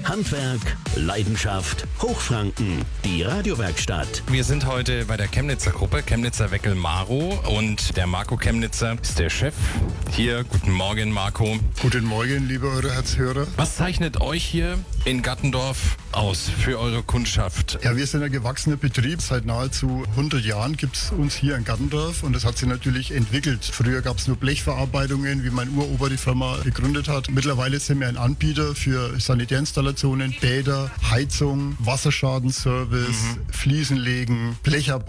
Handwerk, Leidenschaft, Hochfranken. Die Radiowerkstatt. Wir sind heute bei der Chemnitzer Gruppe, Chemnitzer Weckel Maro, und der Marco Chemnitzer ist der Chef. Hier, guten Morgen Marco. Guten Morgen, liebe Euroherz-Hörer. Was zeichnet euch hier in Gattendorf aus für eure Kundschaft? Ja, wir sind ein gewachsener Betrieb. Seit nahezu 100 Jahren gibt es uns hier in Gattendorf und das hat sich natürlich entwickelt. Früher gab es nur Blechverarbeitungen, wie mein Uropa die Firma gegründet hat. Mittlerweile sind wir ein Anbieter für Sanitärinstallationen, Bäder, Heizung, Wasserschadenservice, Fliesenlegen, Blecharbeit.